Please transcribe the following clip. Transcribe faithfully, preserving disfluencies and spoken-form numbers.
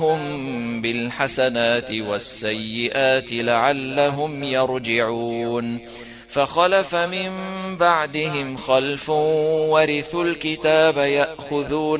هم بالحسنات والسيئات لعلهم يرجعون فخلف من بعدهم خلف ورثوا الكتاب يأخذون